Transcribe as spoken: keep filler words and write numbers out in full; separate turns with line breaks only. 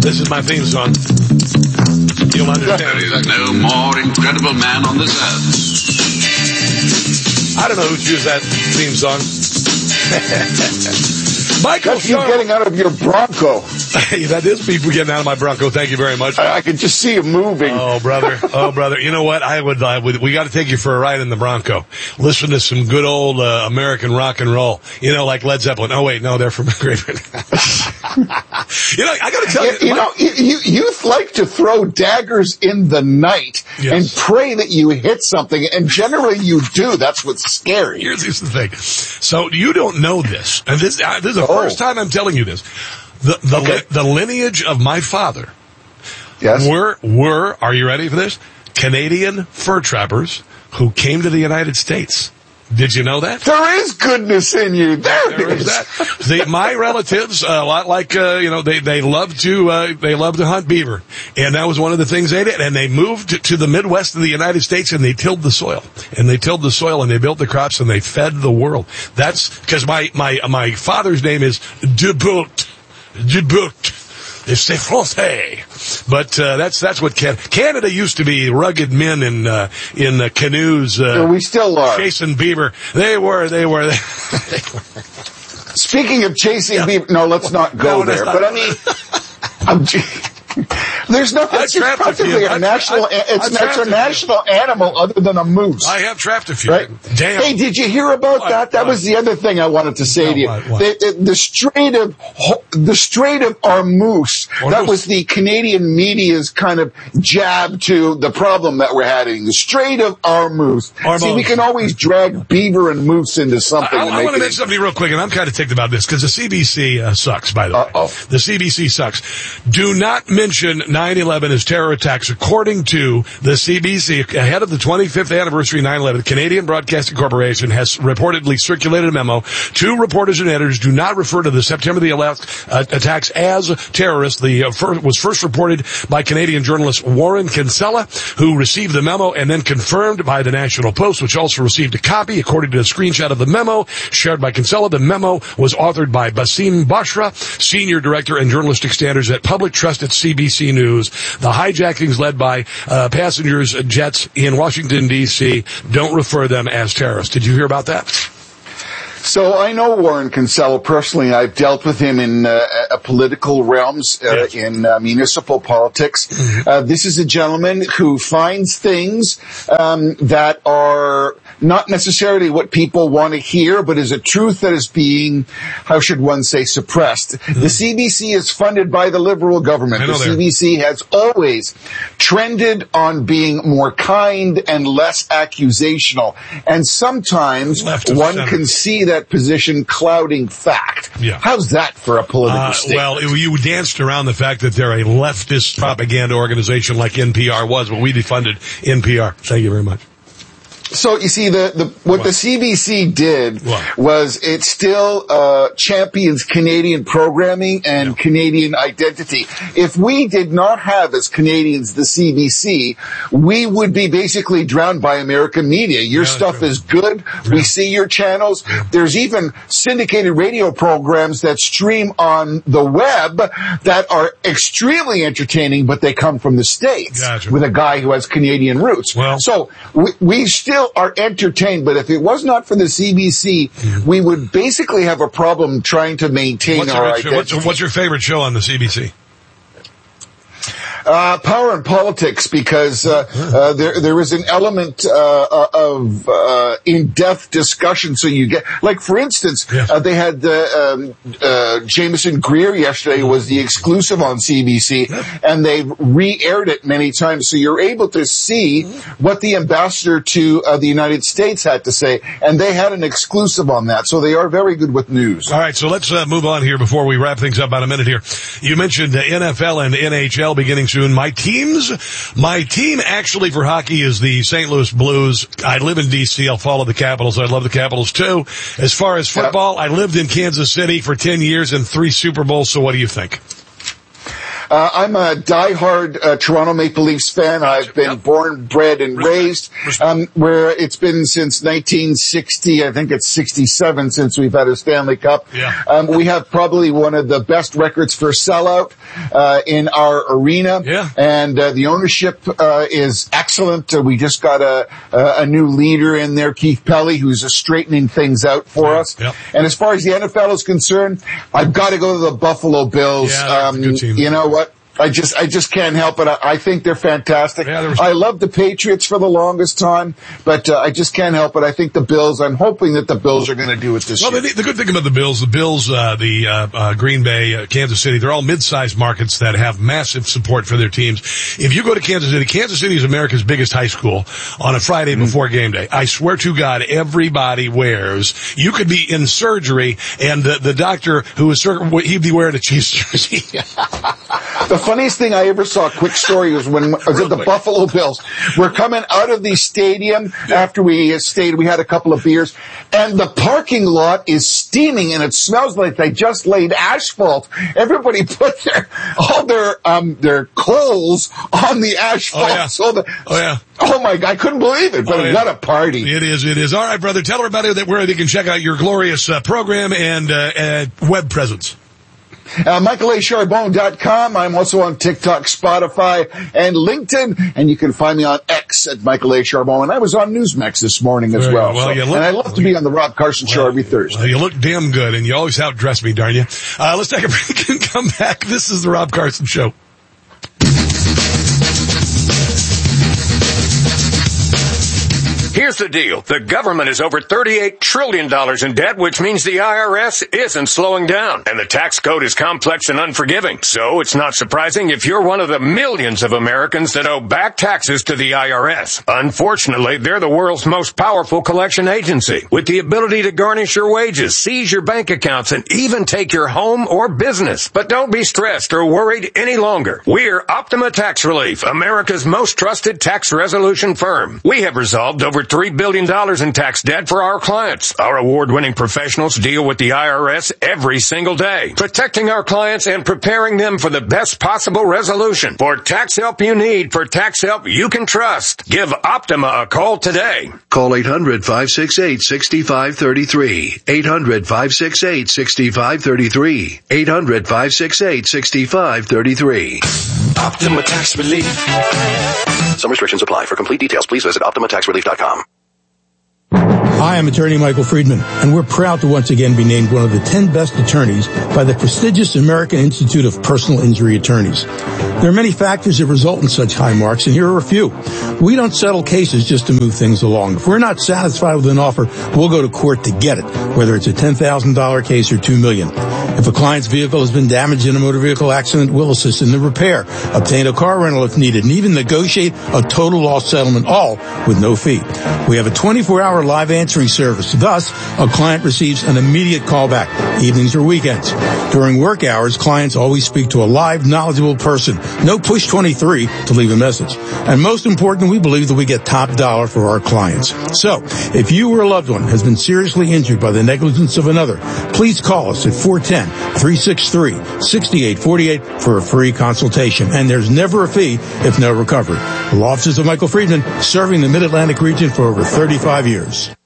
This is my theme song. You'll understand.
There is no more incredible man on this earth.
I don't know who chose that theme song. Michael
That's you getting out of your Bronco.
That is people getting out of my Bronco. Thank you very much.
I, I can just see you moving.
Oh, brother. Oh, brother. You know what? I would, I would we got to take you for a ride in the Bronco. Listen to some good old uh, American rock and roll. You know, like Led Zeppelin. Oh, wait. No, they're from Great Britain. You know, I got to tell
you.
You,
you
my,
know, you, you, youth like to throw daggers in the night
yes.
and pray that you hit something. And generally you do. That's what's scary.
Here's, here's the thing. So you don't know this. And this, uh, this is the
Oh.
first time I'm telling you this. The, the,
Okay.
li- the lineage of my father
Yes.
were, were, are you ready for this? Canadian fur trappers who came to the United States. Did you know that?
There is goodness in you. There,
There
it
is
is.
that. The, my relatives, uh, a lot like, uh, you know, they, they love to, uh, they love to hunt beaver. And that was one of the things they did. And they moved to, to the Midwest of the United States and they tilled the soil. And they tilled the soil and they built the crops and they fed the world. That's, cause my, my, my father's name is Dubout. Dubout. C'est français. But, uh, that's, that's what Can- Canada used to be rugged men in, uh, in uh, canoes, uh,
We still are.
chasing beaver. They were, they were, they were.
Speaking of chasing
Yeah.
beaver, no, let's not go
No, let's
there.
not.
But I mean, I'm, there's no,
I
it's
trapped a
practically
few.
a
I-
national,
I- I
it's, it's
trapped
a
a few.
national animal other than a moose.
I have trapped a few.
Right?
Damn.
Hey, did you hear about
What?
that? That
What?
was the other thing I wanted to say
No,
to you.
what? What?
The, the, the Strait of Ho- the Strait of Ormuz.
Ormuz.
That was the Canadian media's kind of jab to the problem that we're having. The Strait of Ormuz.
Ormuz.
See, we can always drag beaver and moose into something.
I,
and
I
make
want to
it-
mention something real quick, and I'm kind of ticked about this because the C B C uh, sucks, by the way.
Uh-oh.
The C B C sucks. Do not mention nine eleven as terror attacks. According to the C B C, ahead of the twenty-fifth anniversary of nine eleven, the Canadian Broadcasting Corporation has reportedly circulated a memo to reporters and editors. Do not refer to the September the eleventh uh, attacks as terrorist. The uh, first, was first reported by Canadian journalist Warren Kinsella, who received the memo and then confirmed by the National Post, which also received a copy. According to a screenshot of the memo shared by Kinsella, the memo was authored by Basim Bashra, Senior Director and Journalistic Standards at Public Trust at C B C News. The hijackings led by uh, passengers jets in Washington, D C Don't refer them as terrorists. Did you hear about that?
So I know Warren Kinsella personally. I've dealt with him in uh, uh, political realms, uh,
Yes.
in uh, municipal politics.
Mm-hmm.
Uh, this is a gentleman who finds things um, that are not necessarily what people want to hear, but is a truth that is being, how should one say, suppressed. Mm-hmm. The C B C is funded by the Liberal government.
I know
The
they're-
C B C has always trended on being more kind and less accusational. And sometimes
Left of
one
center.
can see that position clouding fact.
Yeah.
How's that for a political
Uh,
statement?
well, it, you danced around the fact that they're a leftist propaganda organization like N P R was, but we defunded N P R. Thank you very much.
So you see, the, the what,
What?
the C B C did
What?
was it still uh, champions Canadian programming and
Yeah.
Canadian identity. If we did not have as Canadians the C B C, we would be basically drowned by American media. Your
Yeah,
stuff
true.
is good.
Yeah.
We see your channels. There's even syndicated radio programs that stream on the web that are extremely entertaining, but they come from the States
Gotcha.
with a guy who has Canadian roots.
Well-
so we, we still are entertained, but if it was not for the C B C, we would basically have a problem trying to maintain
What's
our
your,
identity.
what's, what's your favorite show on the C B C?
Uh, Power and Politics, because uh, uh, there there is an element uh, of uh, in-depth discussion. So you get, like for instance,
Yes.
uh, they had uh, um, uh, Jameson Greer yesterday was the exclusive on C B C, and they've re-aired it many times. So you're able to see what the ambassador to uh, the United States had to say, and they had an exclusive on that. So they are very good with news.
All right, so let's uh, move on here before we wrap things up about a minute here. You mentioned the N F L and N H L beginning soon. My teams, my team actually for hockey is the Saint Louis Blues. I live in D C. I'll follow the Capitals. I love the Capitals too. As far as football, I lived in Kansas City for ten years and three Super Bowls. So what do you think?
Uh, I'm a diehard uh, Toronto Maple Leafs fan. I've been
yep.
born, bred, and
Respect.
raised,
Respect.
um, where it's been since nineteen sixty. I think it's sixty-seven since we've had a Stanley Cup.
Yeah.
Um, we have probably one of the best records for sellout uh, in our arena.
Yeah.
And uh, the ownership uh, is excellent. Uh, we just got a, a a new leader in there, Keith Pelly, who's uh, straightening things out for
Yeah.
us.
Yep.
And as far as the N F L is concerned, I've got to go to the Buffalo Bills.
Yeah, they're a
um,
good team.
You know what? I just, I just can't help it. I, I think they're fantastic.
Yeah, there was-
I love the Patriots for the longest time, but uh, I just can't help it. I think the Bills, I'm hoping that the Bills are going to do it this
Well,
year.
the, the good thing about the Bills, the Bills, uh, the uh, uh, Green Bay, uh, Kansas City, they're all mid-sized markets that have massive support for their teams. If you go to Kansas City, Kansas City is America's biggest high school on a Friday
Mm-hmm.
before game day. I swear to God, everybody wears. You could be in surgery, and the, the doctor who was sur- he'd be wearing a Chiefs jersey.
The funniest thing I ever saw, quick story, was when I was at the
quick.
Buffalo Bills. We're coming out of the stadium after we stayed. We had a couple of beers, and the parking lot is steaming, and it smells like they just laid asphalt. Everybody put their all their um their coals on the asphalt.
Oh, yeah.
So the,
Oh, yeah.
Oh my God, I couldn't believe it. But
Oh, yeah.
what a party!
It is, it is. All right, brother, tell everybody that where they can check out your glorious uh, program and uh, uh, web presence.
Uh, Michael A Charbon dot com. I'm also on TikTok, Spotify, and LinkedIn. And you can find me on X at Michael A Charbon. And I was on Newsmax this morning as
Very
well.
well.
So-
You look-
and I love to be on the Rob Carson Show every Thursday.
Well, you look damn good, and you always outdress me, darn you. Uh, let's take a break and come back. This is the Rob Carson Show.
Here's the deal. The government is over thirty-eight trillion dollars in debt, which means the I R S isn't slowing down. And the tax code is complex and unforgiving. So it's not surprising if you're one of the millions of Americans that owe back taxes to the I R S. Unfortunately, they're the world's most powerful collection agency, with the ability to garnish your wages, seize your bank accounts, and even take your home or business. But don't be stressed or worried any longer. We're Optima Tax Relief, America's most trusted tax resolution firm. We have resolved over three billion dollars in tax debt for our clients. Our award-winning professionals deal with the I R S every single day, protecting our clients and preparing them for the best possible resolution. For tax help you need, for tax help you can trust, give Optima a call today.
Call eight hundred, five six eight, six five three three. eight hundred, five six eight, six five three three. eight hundred, five six eight, six five three three.
Optima Tax Relief.
Some restrictions apply. For complete details, please visit optima tax relief dot com.
Hi, I'm attorney Michael Friedman, and we're proud to once again be named one of the ten best attorneys by the prestigious American Institute of Personal Injury Attorneys. There are many factors that result in such high marks, and here are a few. We don't settle cases just to move things along. If we're not satisfied with an offer, we'll go to court to get it, whether it's a ten thousand dollars case or two million dollars. If a client's vehicle has been damaged in a motor vehicle accident, we'll assist in the repair, obtain a car rental if needed, and even negotiate a total loss settlement, all with no fee. We have a twenty-four hour live answering service. Thus, a client receives an immediate callback, evenings or weekends. During work hours, clients always speak to a live, knowledgeable person. No push twenty-three to leave a message. And most important, we believe that we get top dollar for our clients. So, if you or a loved one has been seriously injured by the negligence of another, please call us at four one zero, three six three, six eight four eight for a free consultation. And there's never a fee if no recovery. The law offices of Michael Friedman, serving the Mid-Atlantic region for over thirty-five years.